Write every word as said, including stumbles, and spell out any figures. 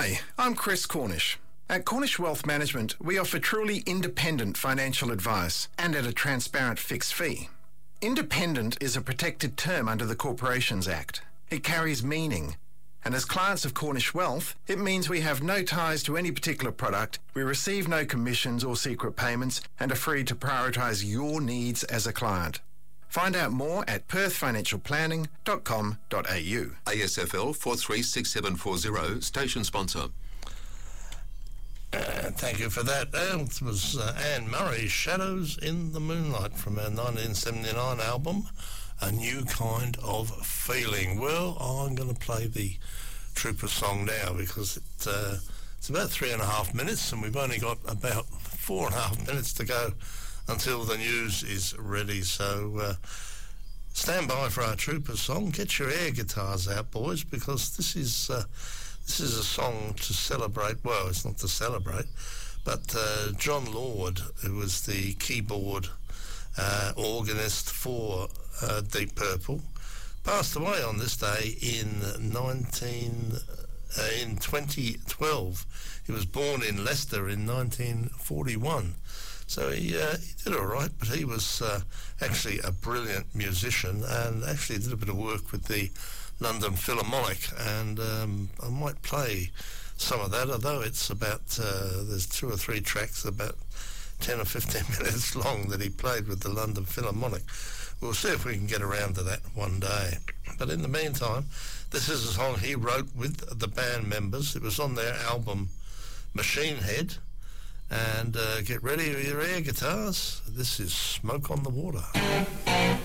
Hi, I'm Chris Cornish. At Cornish Wealth Management, we offer truly independent financial advice and at a transparent fixed fee. Independent is a protected term under the Corporations Act. It carries meaning. And as clients of Cornish Wealth, it means we have no ties to any particular product, we receive no commissions or secret payments, and are free to prioritise your needs as a client. Find out more at perth financial planning dot com dot a u. A S F L four three six seven four zero, station sponsor. Uh, thank you for that. Uh, it was uh, Anne Murray, Shadows in the Moonlight, from our nineteen seventy-nine album, A New Kind of Feeling. Well, I'm going to play the Trooper song now because it, uh, it's about three and a half minutes and we've only got about four and a half minutes to go until the news is ready. So uh, stand by for our Trooper song. Get your air guitars out, boys, because this is... Uh, This is a song to celebrate, well, it's not to celebrate, but uh, John Lord, who was the keyboard uh, organist for uh, Deep Purple, passed away on this day in nineteen uh, in twenty twelve. He was born in Leicester in nineteen forty-one. So he, uh, he did all right, but he was uh, actually a brilliant musician and actually did a bit of work with the London Philharmonic, and um, I might play some of that, although it's about, uh, there's two or three tracks about ten or fifteen minutes long that he played with the London Philharmonic. We'll see if we can get around to that one day. But in the meantime, this is a song he wrote with the band members. It was on their album Machine Head. And uh, get ready with your air guitars. This is Smoke on the Water.